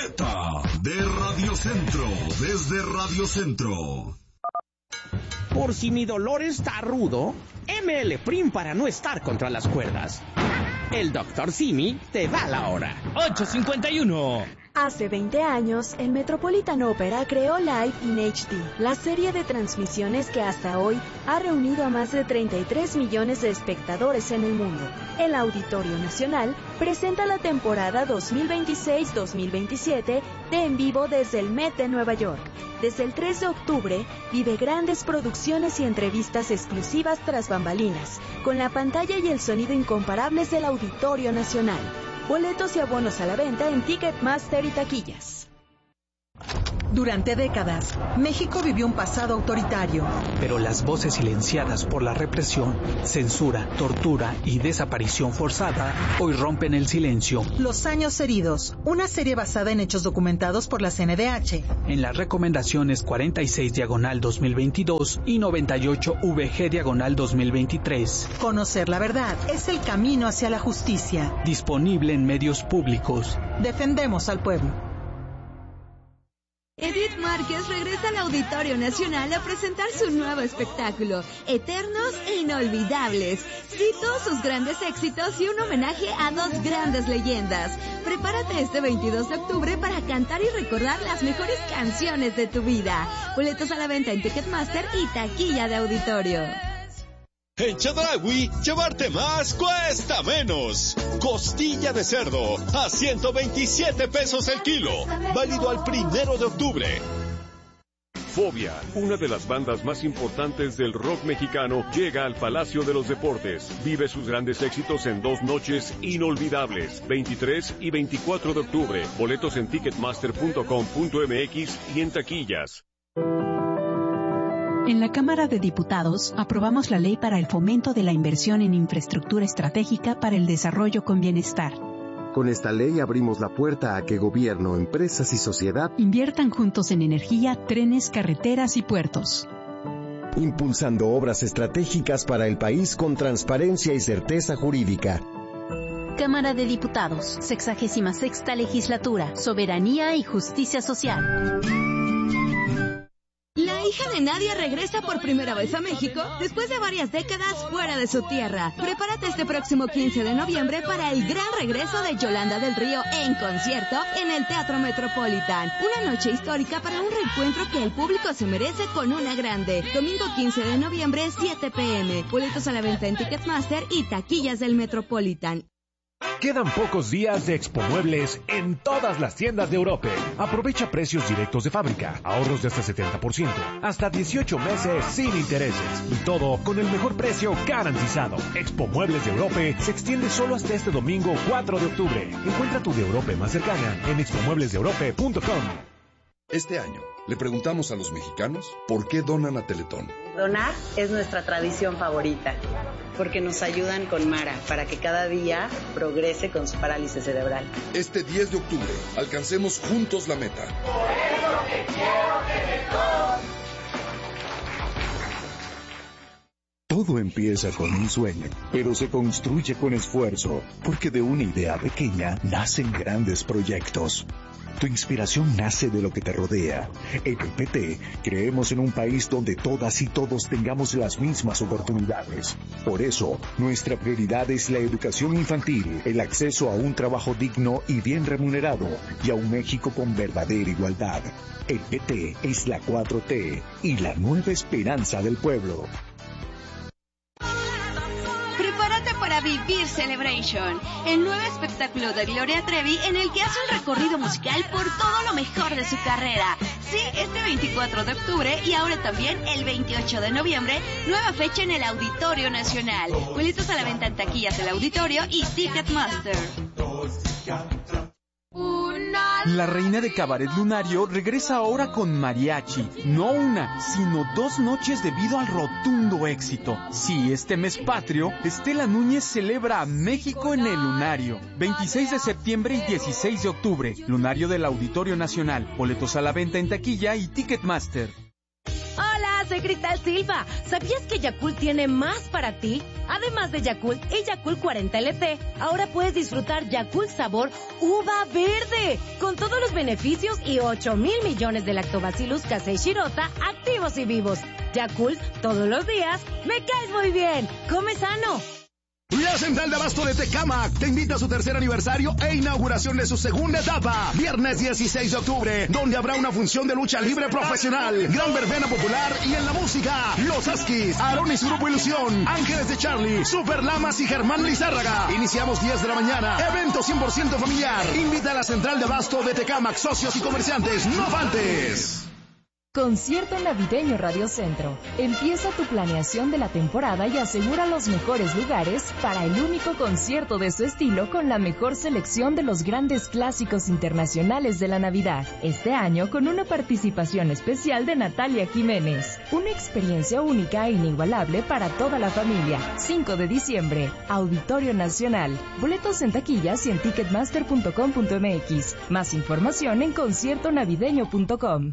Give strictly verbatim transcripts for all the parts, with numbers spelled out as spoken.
Ruleta de Radio Centro, desde Radio Centro. Por si mi dolor está rudo, M L Prim para no estar contra las cuerdas. El doctor Simi te da la hora. ocho cincuenta y uno. Hace veinte años, el Metropolitan Opera creó Live in H D, la serie de transmisiones que hasta hoy ha reunido a más de treinta y tres millones de espectadores en el mundo. El Auditorio Nacional presenta la temporada dos mil veintiséis dos mil veintisiete de En Vivo desde el Met de Nueva York. Desde el tres de octubre, vive grandes producciones y entrevistas exclusivas tras bambalinas, con la pantalla y el sonido incomparables del Auditorio Nacional. Boletos y abonos a la venta en Ticketmaster y taquillas. Durante décadas, México vivió un pasado autoritario. Pero las voces silenciadas por la represión, censura, tortura y desaparición forzada hoy rompen el silencio. Los años heridos, una serie basada en hechos documentados por la C N D H. En las recomendaciones cuarenta y seis diagonal dos mil veintidós y noventa y ocho V G diagonal dos mil veintitrés. Conocer la verdad es el camino hacia la justicia. Disponible en medios públicos. Defendemos al pueblo. Edith Márquez regresa al Auditorio Nacional a presentar su nuevo espectáculo, Eternos e Inolvidables. Cito sus grandes éxitos y un homenaje a dos grandes leyendas. Prepárate este veintidós de octubre para cantar y recordar las mejores canciones de tu vida. Boletos a la venta en Ticketmaster y taquilla de auditorio. En Chedraui, llevarte más cuesta menos. Costilla de cerdo a ciento veintisiete pesos el kilo. Válido al primero de octubre. Fobia, una de las bandas más importantes del rock mexicano, llega al Palacio de los Deportes. Vive sus grandes éxitos en dos noches inolvidables, veintitrés y veinticuatro de octubre. Boletos en ticketmaster punto com punto m x y en taquillas. En la Cámara de Diputados aprobamos la ley para el fomento de la inversión en infraestructura estratégica para el desarrollo con bienestar. Con esta ley abrimos la puerta a que gobierno, empresas y sociedad inviertan juntos en energía, trenes, carreteras y puertos. Impulsando obras estratégicas para el país con transparencia y certeza jurídica. Cámara de Diputados, sexagésima sexta legislatura, soberanía y justicia social. La hija de Nadia regresa por primera vez a México después de varias décadas fuera de su tierra. Prepárate este próximo quince de noviembre para el gran regreso de Yolanda del Río en concierto en el Teatro Metropolitan. Una noche histórica para un reencuentro que el público se merece con una grande. Domingo quince de noviembre, siete pe eme. Boletos a la venta en Ticketmaster y taquillas del Metropolitan. Quedan pocos días de Expo Muebles en todas las tiendas de Europa. Aprovecha precios directos de fábrica, ahorros de hasta setenta por ciento, hasta dieciocho meses sin intereses y todo con el mejor precio garantizado. Expo Muebles de Europa se extiende solo hasta este domingo cuatro de octubre. Encuentra tu de Europa más cercana en expo muebles de europa punto com. Este año le preguntamos a los mexicanos por qué donan a Teletón. Donar es nuestra tradición favorita, porque nos ayudan con Mara para que cada día progrese con su parálisis cerebral. Este diez de octubre, alcancemos juntos la meta. Por eso te quiero, Teletón. Todo empieza con un sueño, pero se construye con esfuerzo, porque de una idea pequeña nacen grandes proyectos. Tu inspiración nace de lo que te rodea. En P P T creemos en un país donde todas y todos tengamos las mismas oportunidades. Por eso, nuestra prioridad es la educación infantil, el acceso a un trabajo digno y bien remunerado, y a un México con verdadera igualdad. El P T es la cuatro T y la nueva esperanza del pueblo. Prepárate para vivir Celebration, el nuevo espectáculo de Gloria Trevi en el que hace un recorrido musical por todo lo mejor de su carrera. Sí, este veinticuatro de octubre y ahora también el veintiocho de noviembre, nueva fecha en el Auditorio Nacional. Boletos a la venta en taquillas del auditorio y Ticketmaster. La reina de Cabaret Lunario regresa ahora con mariachi. No una, sino dos noches debido al rotundo éxito. Sí, este mes patrio, Estela Núñez celebra a México en el Lunario. veintiséis de septiembre y dieciséis de octubre. Lunario del Auditorio Nacional. Boletos a la venta en taquilla y Ticketmaster. Hola, Hola, soy Cristal Silva. ¿Sabías que Yakult tiene más para ti? Además de Yakult y Yakult cuarenta L T, ahora puedes disfrutar Yakult sabor uva verde, con todos los beneficios y ocho mil millones de Lactobacillus casei shirota activos y vivos. Yakult, todos los días, me caes muy bien. Come sano. La Central de Abasto de Tecámac te invita a su tercer aniversario e inauguración de su segunda etapa, viernes dieciséis de octubre, donde habrá una función de lucha libre profesional, gran verbena popular y en la música, Los Askis, Aarón y su grupo Ilusión, Ángeles de Charlie, Super Lamas y Germán Lizárraga. Iniciamos diez de la mañana, evento cien por ciento familiar. Invita a la Central de Abasto de Tecámac, socios y comerciantes, no faltes. Concierto Navideño Radio Centro. Empieza tu planeación de la temporada y asegura los mejores lugares para el único concierto de su estilo con la mejor selección de los grandes clásicos internacionales de la Navidad. Este año con una participación especial de Natalia Jiménez. Una experiencia única e inigualable para toda la familia. cinco de diciembre, Auditorio Nacional. Boletos en taquillas y en ticketmaster punto com punto m x. Más información en concierto navideño punto com.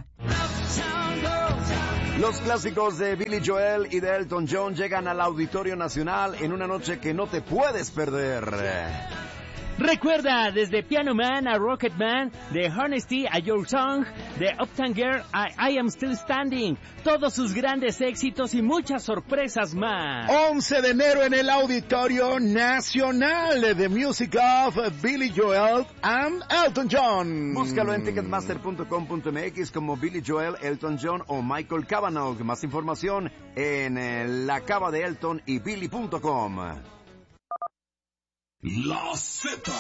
Los clásicos de Billy Joel y de Elton John llegan al Auditorio Nacional en una noche que no te puedes perder. Recuerda, desde Piano Man a Rocket Man, de Honesty a Your Song, de Uptown Girl a I Am Still Standing, todos sus grandes éxitos y muchas sorpresas más. once de enero en el Auditorio Nacional, The Music of Billy Joel and Elton John. Búscalo en ticketmaster punto com punto m x como Billy Joel, Elton John o Michael Cavanaugh. Más información en eh, la cava de Elton y Billy punto com. La Z.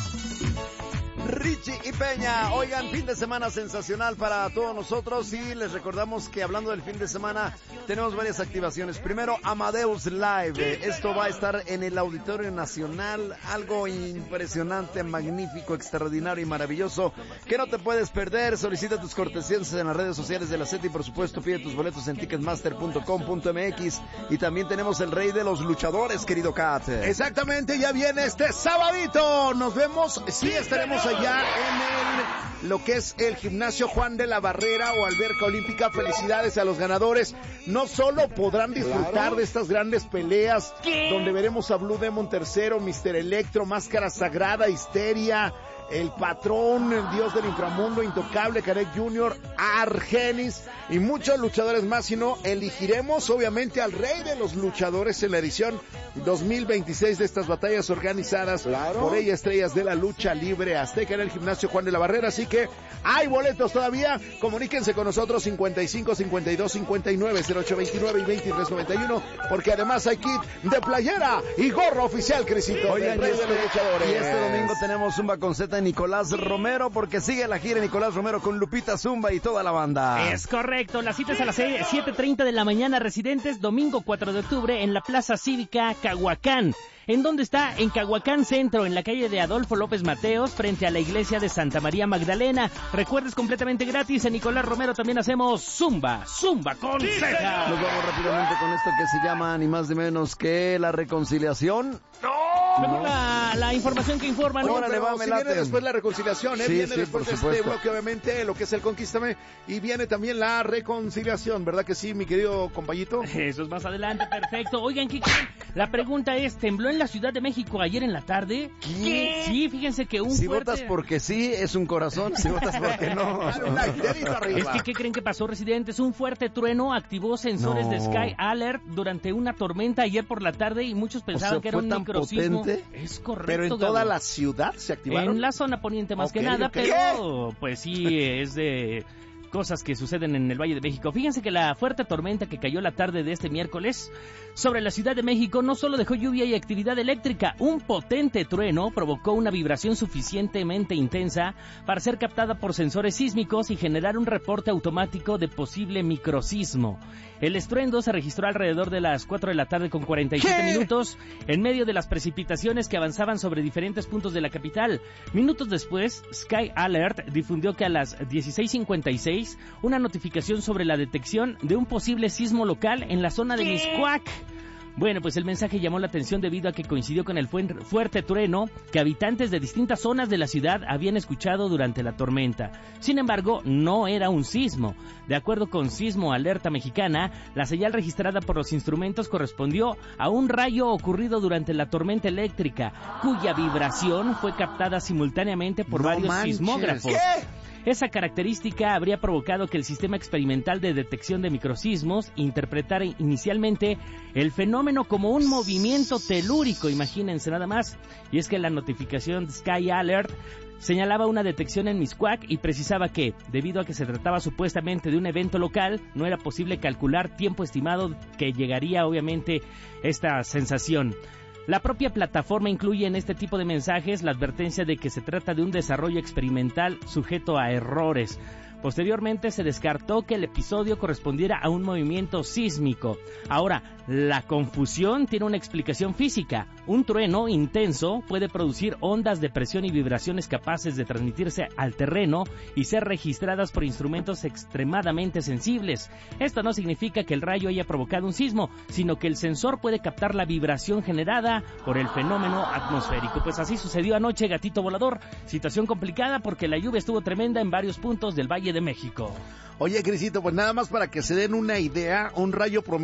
Richie y Peña, oigan, fin de semana sensacional para todos nosotros y les recordamos que hablando del fin de semana tenemos varias activaciones. Primero, Amadeus Live, esto va a estar en el Auditorio Nacional, algo impresionante, magnífico, extraordinario y maravilloso que no te puedes perder. Solicita tus cortesías en las redes sociales de la Z y por supuesto pide tus boletos en ticketmaster punto com punto m x y también tenemos el Rey de los Luchadores, querido Kat. Exactamente, ya viene este sabadito, nos vemos, sí estaremos allá en el, lo que es el gimnasio Juan de la Barrera o Alberca Olímpica. Felicidades a los ganadores. No solo podrán disfrutar claro. de estas grandes peleas, ¿qué? Donde veremos a Blue Demon tercero, mister Electro, Máscara Sagrada, Histeria, el Patrón, el Dios del Inframundo, Intocable, Karek junior, Argenis y muchos luchadores más, sino elegiremos obviamente al Rey de los Luchadores en la edición dos mil veintiséis de estas batallas organizadas claro. por ella, estrellas de la lucha libre azteca en el gimnasio Juan de la Barrera, así que hay boletos todavía. Comuníquense con nosotros cincuenta y cinco, cincuenta y dos, cincuenta y nueve, cero ocho veintinueve y veintitrés noventa y uno, porque además hay kit de playera y gorro oficial, Crisito. Oigan, Rey este, de los Luchadores. Y este domingo tenemos Zumba con Z Nicolás Romero, porque sigue la gira Nicolás Romero con Lupita Zumba y toda la banda. Es correcto, la cita es a las siete treinta de la mañana, residentes, domingo cuatro de octubre en la Plaza Cívica Cahuacán. ¿En dónde está? En Cahuacán Centro, en la calle de Adolfo López Mateos, frente a la iglesia de Santa María Magdalena. Recuerdes, completamente gratis. En Nicolás Romero también hacemos Zumba, Zumba con Z. Nos vamos rápidamente con esto que se llama ni más ni menos que la reconciliación. No. La, la información que informan. Bueno, pero va, si viene después la reconciliación, ¿eh? Sí, viene sí, después de este bloque, obviamente, lo que es el Conquístame, y viene también la reconciliación, ¿verdad que sí, mi querido compañito? Eso es más adelante, perfecto. Oigan, ¿qué creen? La pregunta es, ¿tembló en la Ciudad de México ayer en la tarde? ¿Qué? ¿Qué? Sí, fíjense que un Si fuerte... votas porque sí, es un corazón, si votas porque no. Es que, ¿qué creen que pasó, residentes? Un fuerte trueno activó sensores no. de Sky Alert durante una tormenta ayer por la tarde y muchos pensaban o sea, que era un microsismo. Potente. Es correcto. Pero en toda la ciudad se activaron. En la zona poniente más okay, que nada, okay. pero pues sí es de cosas que suceden en el Valle de México. Fíjense que la fuerte tormenta que cayó la tarde de este miércoles sobre la Ciudad de México no solo dejó lluvia y actividad eléctrica, un potente trueno provocó una vibración suficientemente intensa para ser captada por sensores sísmicos y generar un reporte automático de posible microsismo. El estruendo se registró alrededor de las cuatro de la tarde con cuarenta y siete ¿Qué? Minutos en medio de las precipitaciones que avanzaban sobre diferentes puntos de la capital. Minutos después, Sky Alert difundió que a las dieciséis cincuenta y seis una notificación sobre la detección de un posible sismo local en la zona de ¿Qué? Miscuac. Bueno, pues el mensaje llamó la atención debido a que coincidió con el fuerte trueno que habitantes de distintas zonas de la ciudad habían escuchado durante la tormenta. Sin embargo, no era un sismo. De acuerdo con Sismo Alerta Mexicana, la señal registrada por los instrumentos correspondió a un rayo ocurrido durante la tormenta eléctrica, cuya vibración fue captada simultáneamente por no varios manches. sismógrafos. ¿Qué? Esa característica habría provocado que el sistema experimental de detección de microsismos interpretara inicialmente el fenómeno como un movimiento telúrico, imagínense nada más. Y es que la notificación Sky Alert señalaba una detección en Mixcoac y precisaba que, debido a que se trataba supuestamente de un evento local, no era posible calcular tiempo estimado que llegaría obviamente esta sensación. La propia plataforma incluye en este tipo de mensajes la advertencia de que se trata de un desarrollo experimental sujeto a errores. Posteriormente se descartó que el episodio correspondiera a un movimiento sísmico. Ahora, la confusión tiene una explicación física. Un trueno intenso puede producir ondas de presión y vibraciones capaces de transmitirse al terreno y ser registradas por instrumentos extremadamente sensibles. Esto no significa que el rayo haya provocado un sismo, sino que el sensor puede captar la vibración generada por el fenómeno atmosférico. Pues así sucedió anoche, gatito volador. Situación complicada porque la lluvia estuvo tremenda en varios puntos del Valle de México. Oye, Crisito, pues nada más para que se den una idea, un rayo promedio